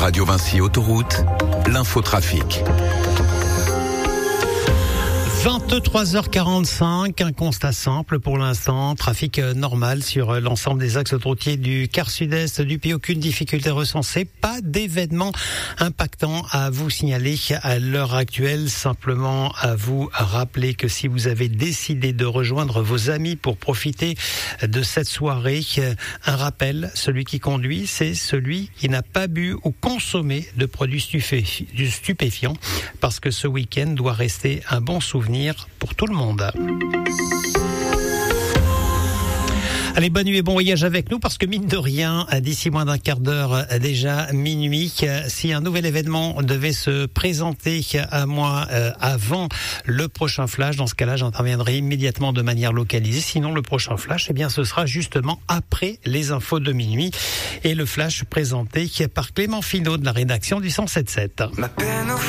Radio Vinci Autoroute, l'infotrafic. 23h45, un constat simple pour l'instant, trafic normal sur l'ensemble des axes autoroutiers du quart sud-est du pays, aucune difficulté recensée, pas d'événement impactant à vous signaler à l'heure actuelle, simplement à vous rappeler que si vous avez décidé de rejoindre vos amis pour profiter de cette soirée, un rappel, celui qui conduit, c'est celui qui n'a pas bu ou consommé de produits stupéfiants, parce que ce week-end doit rester un bon souvenir pour tout le monde. Allez, bonne nuit et bon voyage avec nous, parce que mine de rien, d'ici moins d'un quart d'heure, déjà minuit, si un nouvel événement devait se présenter à moi avant le prochain flash, dans ce cas-là, j'interviendrai immédiatement de manière localisée. Sinon, le prochain flash, ce sera justement après les infos de minuit, et le flash présenté par Clément Finot de la rédaction du 107.7.